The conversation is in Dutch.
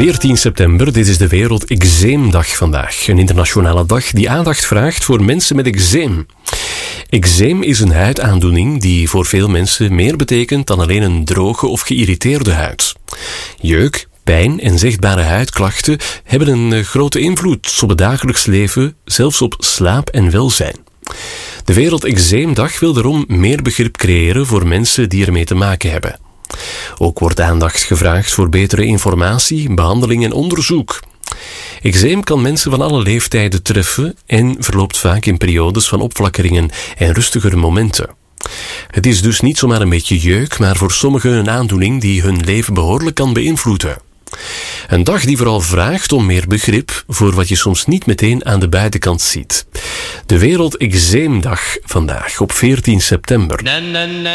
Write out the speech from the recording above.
14 september, dit is de Wereld-Eczeemdag vandaag. Een internationale dag die aandacht vraagt voor mensen met eczeem. Eczeem is een huidaandoening die voor veel mensen meer betekent dan alleen een droge of geïrriteerde huid. Jeuk, pijn en zichtbare huidklachten hebben een grote invloed op het dagelijks leven, zelfs op slaap en welzijn. De Wereld-Eczeemdag wil daarom meer begrip creëren voor mensen die ermee te maken hebben. Ook wordt aandacht gevraagd voor betere informatie, behandeling en onderzoek. Eczeem kan mensen van alle leeftijden treffen en verloopt vaak in periodes van opflakkeringen en rustigere momenten. Het is dus niet zomaar een beetje jeuk, maar voor sommigen een aandoening die hun leven behoorlijk kan beïnvloeden. Een dag die vooral vraagt om meer begrip voor wat je soms niet meteen aan de buitenkant ziet. De Wereld-Eczeemdag vandaag op 14 september.